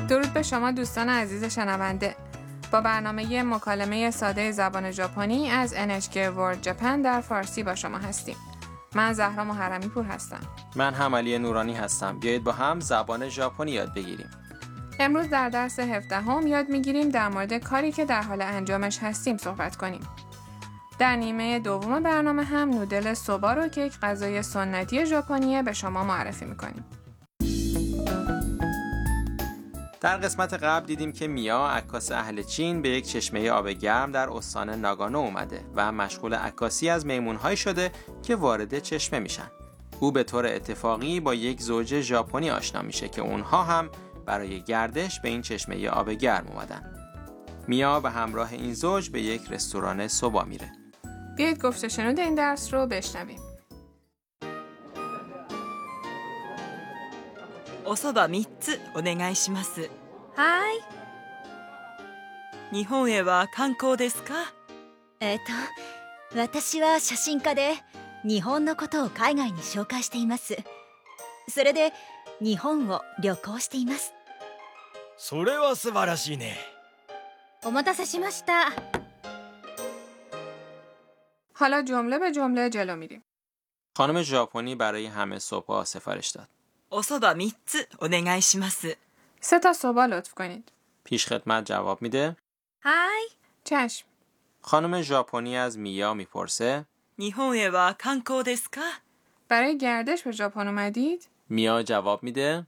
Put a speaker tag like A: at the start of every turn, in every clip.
A: درود به شما دوستان عزیز شنونده. با برنامه مکالمه ساده زبان ژاپنی از NHK World Japan در فارسی با شما هستیم. من زهرا محرمی پور هستم.
B: من هم علی نورانی هستم. بیایید با هم زبان ژاپنی یاد بگیریم.
A: امروز در درس 17 یاد میگیریم در مورد کاری که در حال انجامش هستیم صحبت کنیم. در نیمه دوم برنامه هم نودل سوبا رو که یک غذای سنتی ژاپنیه به شما معرفی میکنیم.
B: در قسمت قبل دیدیم که میا عکاس اهل چین به یک چشمه آب گرم در استان ناگانو اومده و مشغول عکاسی از میمون‌هایی شده که وارد چشمه میشن. او به طور اتفاقی با یک زوج ژاپنی آشنا میشه که اونها هم برای گردش به این چشمه آب گرم اومدن. میا به همراه این زوج به یک رستوران سوبا میره.
A: بیایید گفته شنود این درس رو بشنویم.
C: おそば3つお願いします。
D: はい。
C: 日本へは観光ですか？
D: 私は写真家で日本のことを海外に紹介しています。それで日本を旅行しています。
E: それは素晴らしいね。
D: お待たせしました。
A: حالا جمله به جمله جلو میریم.
B: خانم ژاپنی برای همه سوپا سفارش داد.
C: おそば3つお願いします。
A: 3 تا سوبا لطف کنید.
B: پیشخدمت جواب میده.
D: はい。
A: چشم.
B: خانم ژاپنی از میا میپرسه.
C: 日本へは観光ですか？
A: برای گردش به ژاپن اومدید؟
B: میا جواب میده.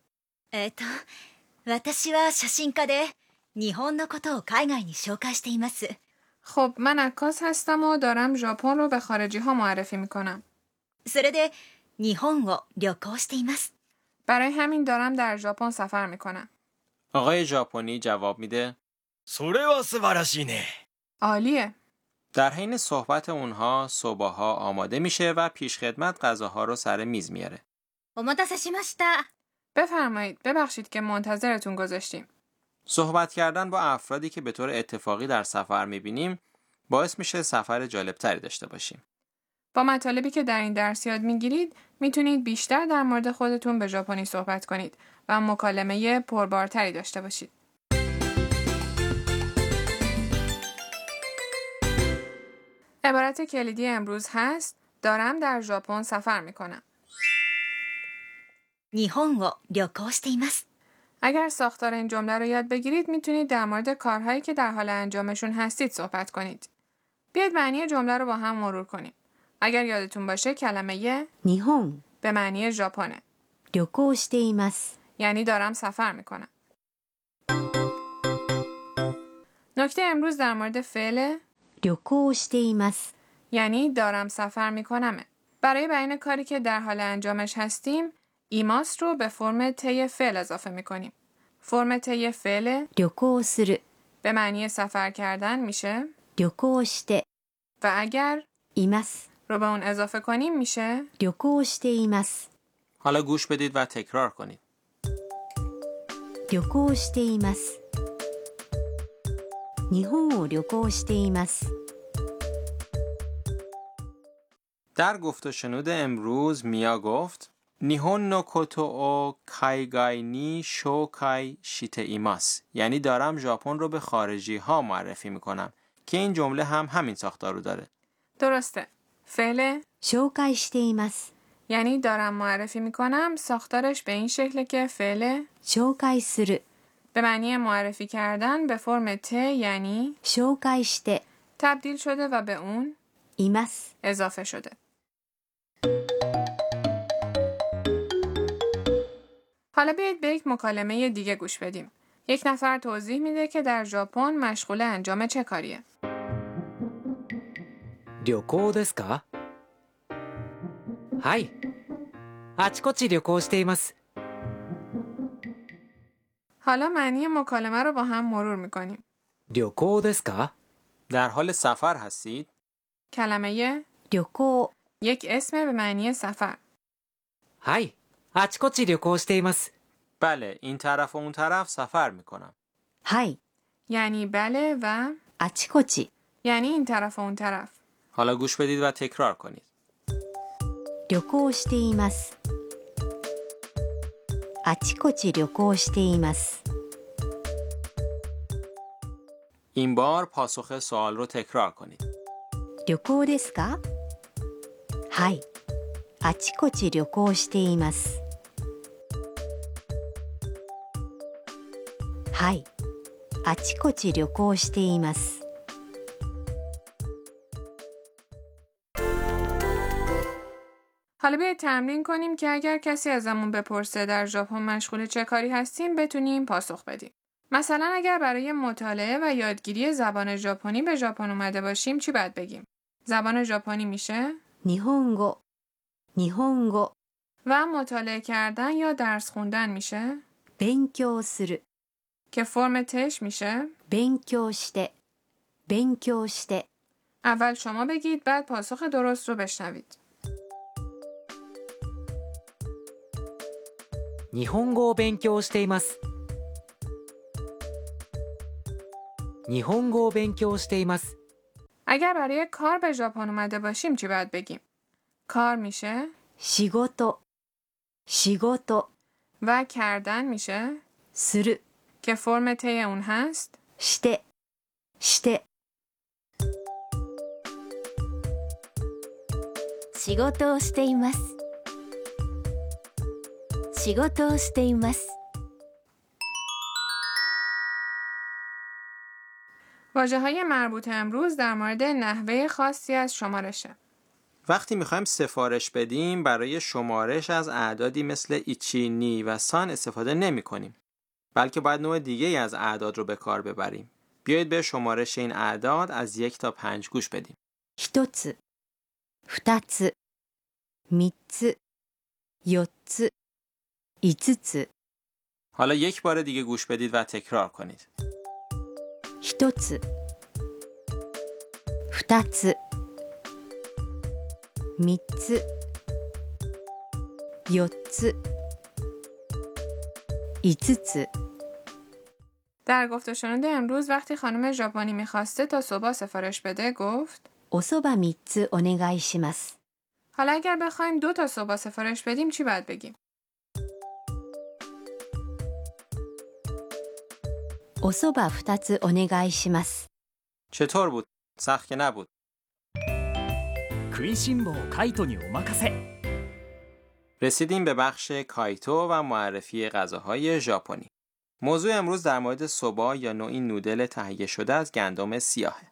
D: 私は写真家で日本のことを海外に紹介しています。
A: خب من عکاس هستم و دارم ژاپن رو به خارجی ها معرفی میکنم.
D: それで日本を旅行しています。
A: برای همین دارم در ژاپن سفر میکنم.
B: آقای ژاپنی جواب میده.
E: それは素晴らしいね。
A: عالیه.
B: در حین صحبت اونها سوباها آماده میشه و پیشخدمت غذاها رو سر میز میاره.
D: お待たせしました。
A: بفرمایید. ببخشید که منتظرتون گذاشتیم.
B: صحبت کردن با افرادی که به طور اتفاقی در سفر میبینیم باعث میشه سفر جالبتری داشته باشیم.
A: با مطالبی که در این درس یاد میگیرید میتونید بیشتر در مورد خودتون به ژاپنی صحبت کنید و مکالمه پربارتری داشته باشید. عبارت کلیدی امروز هست دارم در ژاپن سفر میکنم.
D: 日本を旅行しています。
A: اگر ساختار این جمله رو یاد بگیرید میتونید در مورد کارهایی که در حال انجامشون هستید صحبت کنید. بیاید معنی جمله رو با هم مرور کنیم. اگر یادتون باشه کلمه
D: 日本
A: به معنی ژاپنه.
D: 旅行しています。
A: یعنی دارم سفر میکنم. نکته امروز در مورد فعل
D: 旅行しています。
A: یعنی دارم سفر میکنمه. برای بیان کاری که در حال انجامش هستیم ایماس رو به فرم ته فعل اضافه میکنیم. فرم ته فعل
D: 旅行する
A: به معنی سفر کردن میشه
D: 旅行して
A: و اگر
D: います
A: رو به اون اضافه کنیم میشه
D: 旅行しています
B: حالا گوش بدید و تکرار کنید.
D: 旅行しています日本を旅行しています
B: در گفت و شنود امروز میا گفت نیهون نو کوتو او کایگای نی شوکای شیته ایماس، یعنی دارم ژاپن رو به خارجی ها معرفی میکنم که این جمله هم همین ساختار رو داره.
A: درسته. فعل
D: 紹介しています
A: یعنی دارم معرفی میکنم ساختارش به این شکله که فعل
D: 紹介する
A: به معنی معرفی کردن به فرم ت یعنی
D: 紹介して
A: تبدیل شده و به اون
D: います
A: اضافه شده. حالا بیایید به یک مکالمه دیگه گوش بدیم. یک نفر توضیح میده که در ژاپن مشغول انجام چه کاریه.
F: 旅行ですか？はい。あちこち旅行しています。
A: حالا معنی مکالمه رو با هم مرور میکنیم.
F: 旅行ですか؟
B: در حال سفر هستید؟
A: کلمه
D: 旅行
A: یک اسم به معنی سفر.
F: はい。あちこち旅行しています。
B: بله، این طرف و اون طرف سفر میکنم.
D: はい
A: یعنی بله و
D: あちこち
A: یعنی این طرف و اون طرف.
B: حالا گوش بدید و تکرار کنید.
D: 旅行していますあちこち旅行しています
B: این بار پاسخ سوال رو تکرار کنید.
D: 旅行ですか？はい。あちこち旅行しています。はい。あちこち旅行しています。
A: حالا بیایید تمرین کنیم که اگر کسی ازمون بپرسه در ژاپن مشغول چه کاری هستیم بتونیم پاسخ بدیم. مثلا اگر برای مطالعه و یادگیری زبان ژاپنی به ژاپن اومده باشیم چی باید بگیم؟ زبان ژاپنی میشه
D: 日本語、日本語。
A: و مطالعه کردن یا درس خوندن میشه
D: 勉強する、
A: که فرم تش میشه
D: 勉強して、勉強して。
A: اول شما بگید بعد پاسخ درست رو بشنوید.
F: 日本語を勉強しています。日本語を勉強しています。
A: اگر برای کار به ژاپن اومده باشیم چی باید بگیم؟ کار میشه
D: 仕事、仕事。
A: و کردن میشه
D: する、
A: که فرم ته اون هست
D: して、して。仕事をしています。仕事をしています。
A: واژه‌های مربوط امروز در مورد نحوه خاصی از شمارشه.
B: وقتی میخوایم سفارش بدیم برای شمارش از اعدادی مثل ایچی، نی و سان استفاده نمی کنیم. بلکه باید نوع دیگه از اعداد رو به کار ببریم. بیایید به شمارش این اعداد از 1 تا 5 گوش بدیم.
D: 一つ、二つ、三つ、四つ、五つ。
B: حالا یک بار دیگه گوش بدید و تکرار کنید.
D: 一つ、二つ、三つ、四つ、五つ。
A: در گفت و شنود امروز وقتی خانم ژاپنی میخواسته تا صبح سفارش بده گفت
D: おそば三つお願いします。
A: حالا اگر بخوایم 2 تا صبح سفارش بدیم چی باید بگیم؟
D: おそば二つお願いします。
B: چطور بود؟ سخت که نبود.
E: 食いしん坊カイトにお任せ。
B: رسیدیم به بخش کایتو و معرفی غذاهای ژاپنی. موضوع امروز در مورد سوبا یا نوعی نودل تهیه شده از گندم سیاهه.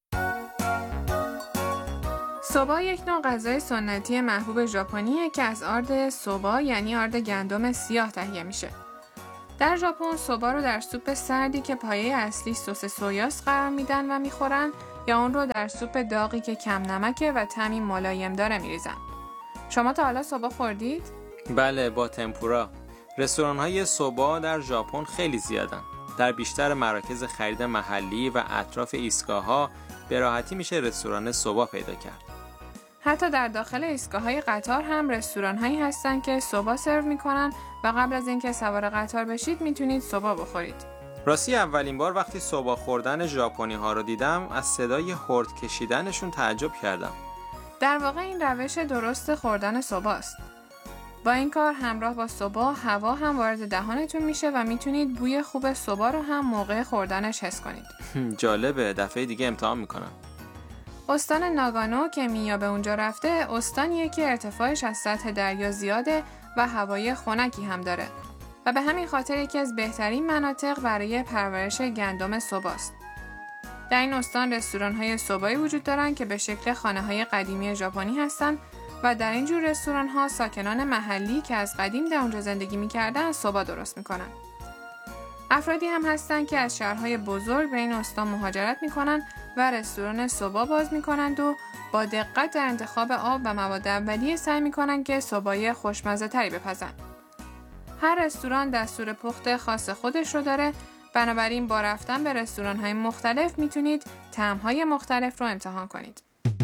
A: سوبا یک نوع غذای سنتی محبوب ژاپنیه که از آرد سوبا یعنی آرد گندم سیاه تهیه میشه. در ژاپن سوبا رو در سوپ سردی که پایه اصلی سس سویاست قرار میدن و میخورن یا اون رو در سوپ داغی که کم نمکه و طعمی ملایم داره میریزن. شما تا حالا سوبا خوردید؟
B: بله، با تمپورا. رستوران‌های سوبا در ژاپن خیلی زیادن. در بیشتر مراکز خرید محلی و اطراف ایستگاه‌ها به راحتی میشه رستوران سوبا پیدا کرد.
A: حتی در داخل ایستگاه‌های قطار هم رستوران‌هایی هستن که سوبا سرو میکنن و قبل از اینکه سوار قطار بشید میتونید سوبا بخورید.
B: راستی اولین بار وقتی سوبا خوردن ژاپنی‌ها رو دیدم از صدای هورد کشیدنشون تعجب کردم.
A: در واقع این روش درست خوردن سوباست. با این کار همراه با سوبا هوا هم وارد دهانتون میشه و میتونید بوی خوب سوبا رو هم موقع خوردنش حس کنید.
B: جالبه، دفعه دیگه امتحان میکنم.
A: استان ناگانو که میا به اونجا رفته استانیه که ارتفاعش از سطح دریا زیاده و هوای خنکی هم داره و به همین خاطر یکی از بهترین مناطق برای پرورش گندم سوباست. در این استان رستوران‌های سوبایی وجود دارن که به شکل خانه‌های قدیمی ژاپنی هستن و در این جور رستوران‌ها ساکنان محلی که از قدیم در اونجا زندگی می‌کردن سوبا درست می‌کنن. افرادی هم هستن که از شهرهای بزرگ به این استان مهاجرت می‌کنن و رستوران سوبا باز می‌کنند و با دقت در انتخاب آب و مواد اولیه سعی می‌کنن که سوبای خوشمزه‌تری بپزن. هر رستوران دستور پخت خاص خودش رو داره، بنابراین با رفتن به رستوران‌های مختلف میتونید طعم‌های مختلف رو امتحان کنید.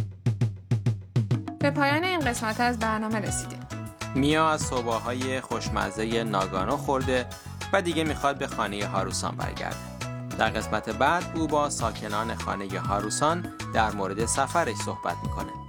A: به پایان این قسمت از برنامه رسیدیم.
B: میا از سوباهای خوشمزه ناگانو خورده و دیگه میخواد به خانه هاروسان برگرده. در قسمت بعد او با ساکنان خانه هاروسان در مورد سفرش صحبت میکنه.